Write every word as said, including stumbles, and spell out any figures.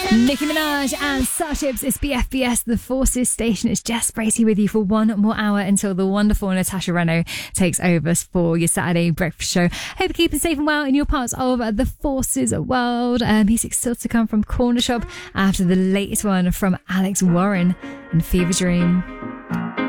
Nicki Minaj and Starships. It's B F B S, the Forces Station. It's Jess Bracey with you for one more hour until the wonderful Natasha Reno takes over for your Saturday breakfast show. Hope you're keeping safe and well in your parts of the Forces world. Uh, music still to come from Corner Shop after the latest one from Alex Warren and Fever Dream.